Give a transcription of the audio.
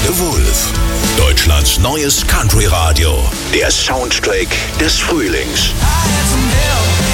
The Wolf. Deutschlands neues Country-Radio. Der Soundtrack des Frühlings. I had some help.